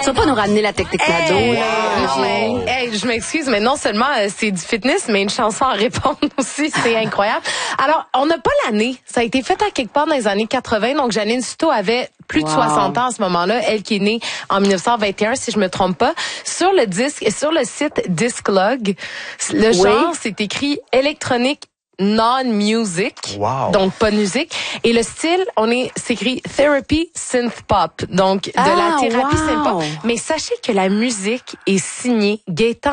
vas pas nous ramener la technique cadeau, là. Non, mais, je m'excuse, mais non seulement c'est du fitness, mais une chanson à répondre aussi, c'est incroyable. Alors, on n'a pas l'année. Ça a été fait à quelque part dans les années 80, donc Janine Souto avait plus de 60 ans à ce moment-là, elle qui est née en 1921, si je me trompe pas. Sur le disque et sur le site Disclog, le genre, c'est écrit électronique non-music, donc pas de musique. Et le style, c'est écrit Therapy Synth Pop, donc de la thérapie synth pop. Mais sachez que la musique est signée Gaëtan